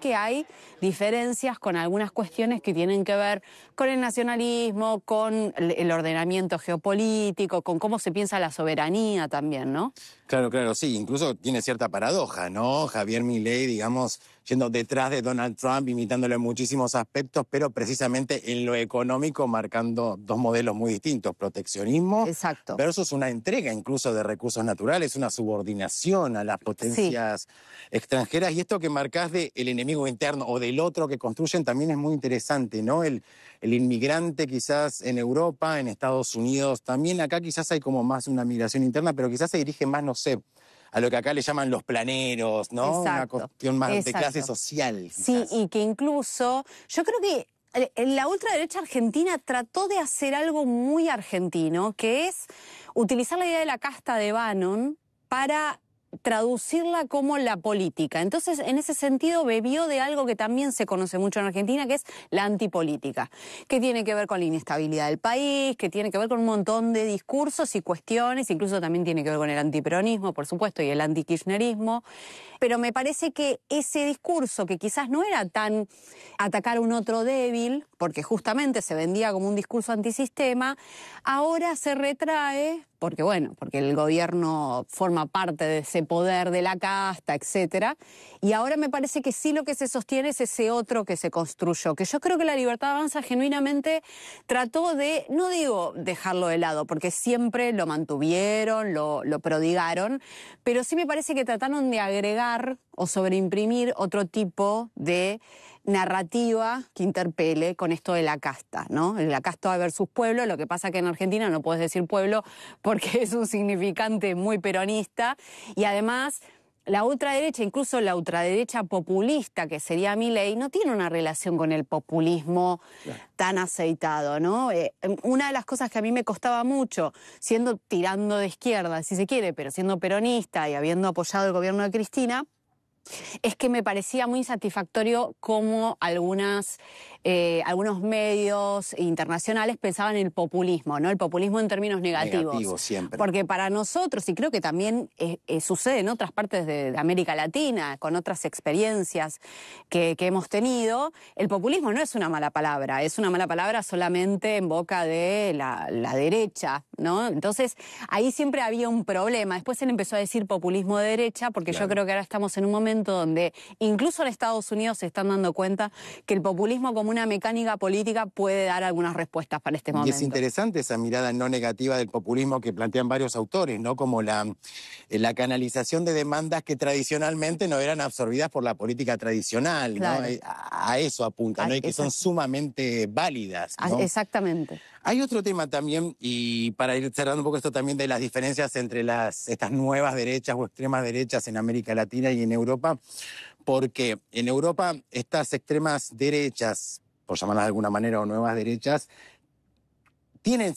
que hay diferencias con algunas cuestiones que tienen que ver con el nacionalismo, con el ordenamiento geopolítico, con cómo se piensa la soberanía también, ¿no? Claro, claro, sí, incluso tiene cierta paradoja, ¿no? Javier Milei, digamos, yendo detrás de Donald Trump, imitándolo en muchísimos aspectos, pero precisamente en lo económico marcando dos modelos muy distintos, proteccionismo Exacto. versus una entrega incluso de recursos naturales, una subordinación a las potencias extranjeras. Y esto que marcás del enemigo interno o del otro que construyen también es muy interesante, ¿no? El inmigrante quizás en Europa, en Estados Unidos, también acá quizás hay como más una migración interna, pero quizás se dirige más, no sé, a lo que acá le llaman los planeros, ¿no? Una Exacto. cuestión más de clase Exacto. social, Sí, quizás. y que incluso, yo creo que la ultraderecha argentina trató de hacer algo muy argentino, que es utilizar la idea de la casta de Bannon para traducirla como la política. Entonces, en ese sentido, bebió de algo que también se conoce mucho en Argentina, que es la antipolítica, que tiene que ver con la inestabilidad del país, que tiene que ver con un montón de discursos y cuestiones, incluso también tiene que ver con el antiperonismo, por supuesto, y el antikirchnerismo. Pero me parece que ese discurso, que quizás no era tan atacar a un otro débil, porque justamente se vendía como un discurso antisistema, ahora se retrae, porque el gobierno forma parte de ese poder de la casta, etcétera, y ahora me parece que sí lo que se sostiene es ese otro que se construyó, que yo creo que la Libertad Avanza genuinamente trató de, no digo dejarlo de lado, porque siempre lo mantuvieron, lo prodigaron, pero sí me parece que trataron de agregar o sobreimprimir otro tipo de narrativa que interpele con esto de la casta, ¿no? La casta versus pueblo, lo que pasa que en Argentina no puedes decir pueblo porque es un significante muy peronista y además la ultraderecha, incluso la ultraderecha populista, que sería Milei, no tiene una relación con el populismo tan aceitado, ¿no? Una de las cosas que a mí me costaba mucho, tirando de izquierda, si se quiere, pero siendo peronista y habiendo apoyado el gobierno de Cristina, es que me parecía muy insatisfactorio cómo algunos medios internacionales pensaban en el populismo, ¿no? El populismo en términos negativos. Negativo siempre. Porque para nosotros, y creo que también sucede en otras partes de América Latina, con otras experiencias que hemos tenido, el populismo no es una mala palabra, es una mala palabra solamente en boca de la derecha, ¿no? Entonces, ahí siempre había un problema. Después él empezó a decir populismo de derecha, porque yo creo que ahora estamos en un momento donde incluso en Estados Unidos se están dando cuenta que el populismo como una mecánica política puede dar algunas respuestas para este momento. Y es interesante esa mirada no negativa del populismo que plantean varios autores, ¿no? Como la canalización de demandas que tradicionalmente no eran absorbidas por la política tradicional, Claro. ¿no? A eso apunta, ¿no? Y que son sumamente válidas, ¿no? Exactamente. Hay otro tema también, y para ir cerrando un poco esto también de las diferencias entre estas nuevas derechas o extremas derechas en América Latina y en Europa, porque en Europa estas extremas derechas, por llamarlas de alguna manera, o nuevas derechas, tienen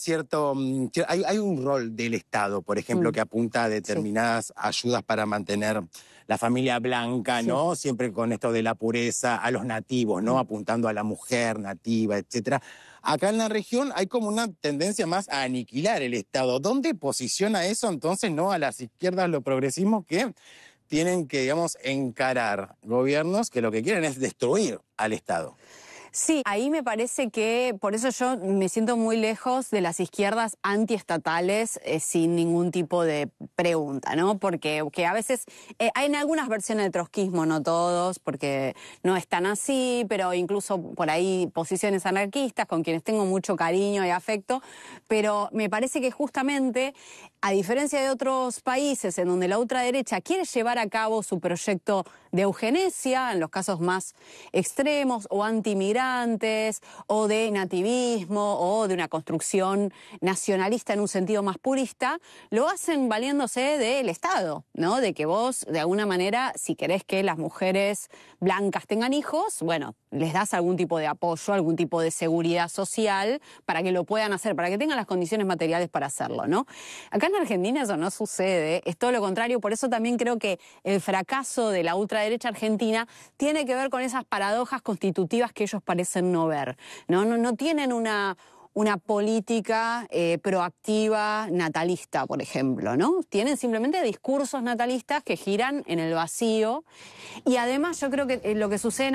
hay un rol del Estado, por ejemplo, que apunta a determinadas ayudas para mantener la familia blanca, ¿no? Siempre con esto de la pureza, a los nativos, ¿no? Apuntando a la mujer nativa, etcétera. Acá en la región hay como una tendencia más a aniquilar el Estado. ¿Dónde posiciona eso entonces, no, a las izquierdas, los progresismos que tienen que, digamos, encarar gobiernos que lo que quieren es destruir al Estado? Sí, ahí me parece que, por eso yo me siento muy lejos de las izquierdas antiestatales sin ningún tipo de pregunta, ¿no? Porque que a veces hay en algunas versiones de trotskismo, no todos, porque no es tan así, pero incluso por ahí posiciones anarquistas con quienes tengo mucho cariño y afecto, pero me parece que justamente, a diferencia de otros países en donde la ultraderecha quiere llevar a cabo su proyecto de eugenesia, en los casos más extremos, o antimigrantes, o de nativismo, o de una construcción nacionalista en un sentido más purista, lo hacen valiéndose del Estado, ¿no? De que vos, de alguna manera, si querés que las mujeres blancas tengan hijos, bueno, les das algún tipo de apoyo, algún tipo de seguridad social para que lo puedan hacer, para que tengan las condiciones materiales para hacerlo, ¿no? Acá en Argentina eso no sucede, es todo lo contrario, por eso también creo que el fracaso de la ultraderecha argentina tiene que ver con esas paradojas constitutivas que ellos parecen no ver, ¿no? No tienen una política proactiva natalista, por ejemplo, ¿no? Tienen simplemente discursos natalistas que giran en el vacío y además yo creo que lo que sucede en